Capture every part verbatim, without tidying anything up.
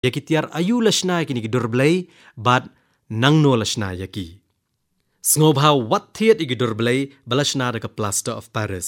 Yaki tiar ayu lashna kini gidur belai, bad nang no lashna yaki. Sngobha wat thiet igidur belai, balashna deka plaster of Paris.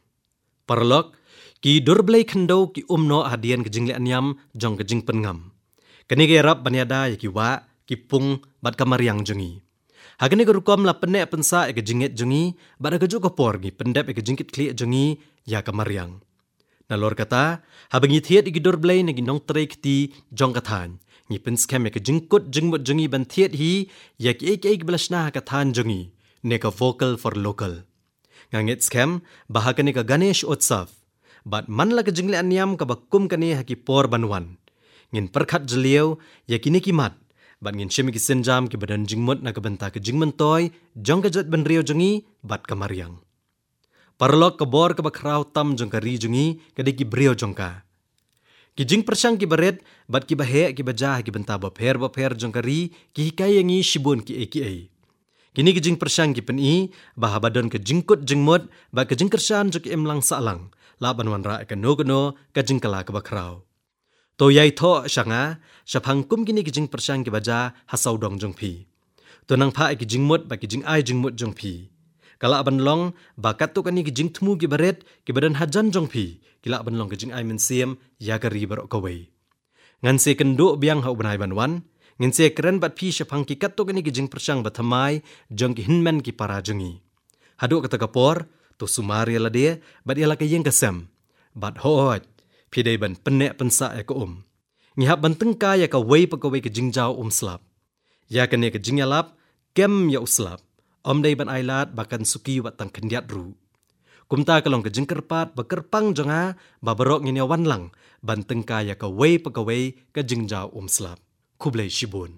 Parlok, ki durbelai kendo ki umno hadian ke jingli anyam jong ke jing pengam. Kani ke rap banyada yaki wa ki pung bad kamariang jongi. Hagani ke rukom la pene pensa ke jingit jongi, bad ke juga porgi pendep ke jingkit kli jongi ya kamariang. Nalor kata, habangi thiet igi durbelai nagi nong trek ti jong kathan. Ni penskem ya ke jingkut jingmut jongi ban thiet hi yak ek ek belashna kathan jongi. Neka vocal for local. Ngangit scam bahakani ka Ganesh Utsav. Bat man la ka jingli anyam ka bakum kani haki por banwan. Ngin perkhat jeliau yakini kimat. Bat ngin shimi ki senjam ki badan jingmut na ka benta ka jingmentoy jong ka jat benriau jongi bat kamariang. Parlok ka bor ka bakrau tam jong ka ri jongi kadiki brio jongka. Ki jing persang ki baret bat ki bahe ki bajah ki benta bapher bapher jong ka ri ki hikayangi shibun ki eki ai. Kini ke jing persang ki pen i, baha badon ke jingkut jingmut, ba ke jing kersan juk imlang salang, la banwan ra ke no no ke jing kala ke bakrau. To yai tho shanga, shapang kum kini ke jing persang ki baja hasau dong jong pi. To nang pha ki jingmut ba ki jing ai jingmut jong pi. Kala ban long ba kat to kani ki jing thmu ki baret ki badan hajan jong pi, kila ban long ke jing ai men siem ya ka ri bar ka wei. Ngan se kendo biang ha banai banwan, ngin se keren bat pi shapang ki kat to kani ki jing persang bathamai jong ki hinmen ki para jongi. Hadu kata kapor to sumari la de bat ila ka yeng kasem. Bat hoot pi dei ban penne pensa ya ka um. Ngi hab ban tengka ya ka wei pa ka wei ka jing jaw um slap. Ya ka ne ka jing yalap kem ya uslap. Om dei ban ailat bakan suki wat tang kendiat ru. Kumta kalong ka jing kerpat ba kerpang jonga ba barok ngin ya wan lang ban tengka ya ka wei pa ka wei ka jing jaw um slap. Kublai shibun.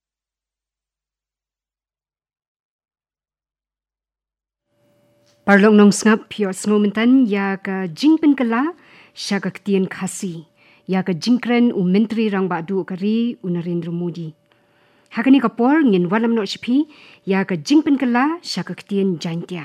Parlong nong ngap pio ngomentan ya ka jingpen kala sya ka ketien khasi ya ka jingkren u menteri rang badu kari u Narendra Modi. Hakani ka por ngin walam no shpi ya ka jingpen kala sya ka ketien jaintia.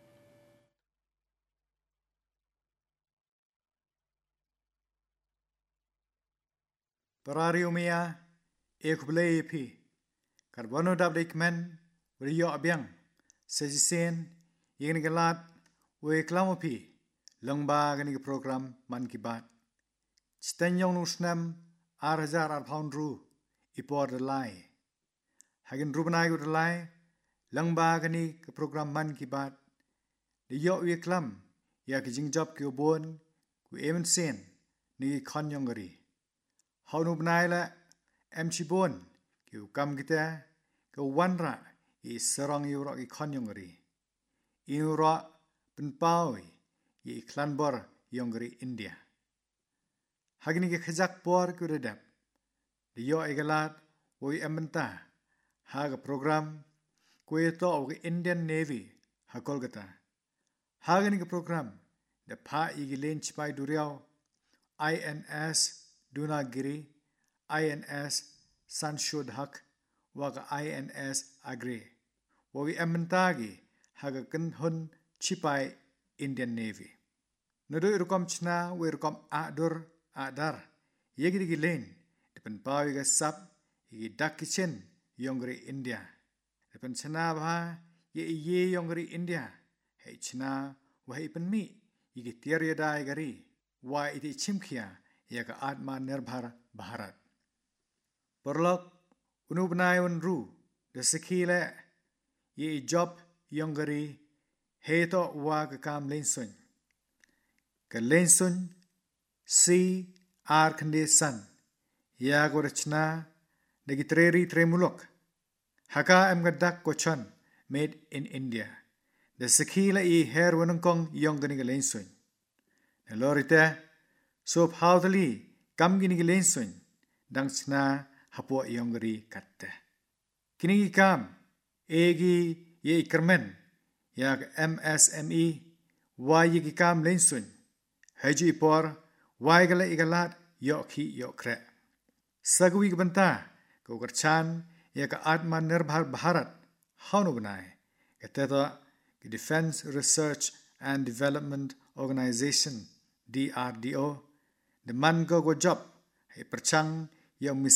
Parari umia ek blai pi karbono dabrik men riyo abyang sejisen yeng galat we klamopi langba gani program man ki bat stanyong nusnam ar hazar ar pound ru ipor de lai hagin rubanai gu de lai langba gani program man ki bat de yo we klam ya ki jingjab ki obon ku emen sen ni khanyong gari hanu banai la em chibon ki kam kita ke wanra i serang yura ki khanyong gari inura penpawi i klanbor yongri India. Hagini ke khajak por ku redap. De yo egalat oi ementa haga program ku eto o Indian Navy ha Kolkata. Hagini ke program de pha igi len chipai duriao I N S Dunagiri, I N S Sanshudhak, waga I N S Agre. Wawi emmentagi haga kan hun chipai Indian Navy. Nado irukom chna we irukom adur adar yegi digi len depan pawi ga sap igi dak kitchen yongri India. Depan chna bha ye ye yongri India. Hei chna wa hei pen mi igi tiar yadai gari wa iti chimkhia yaga atma nirbhar Bharat. Perlok unu benai un ru de sekile ye job yongari heto wa ka kam lensun. Ka lensun si ar kende san ya go rachna de treri tremulok. Haka em gadak kochon made in India. De sekile i her wanangkong yongani ka lensun. Nelorite so powdali kam gini ki lensun dang chna hapo yongari katte. Kini ki kam egi ye ikermen yak M S M E wa ye ki kam lensun haji por wa igala igalat yok hi yok kre. Sagwi ki banta ko karchan yak atma nirbhar Bharat hanu banai kateta ki Defense Research and Development Organization D R D O the man go go job he perchang yang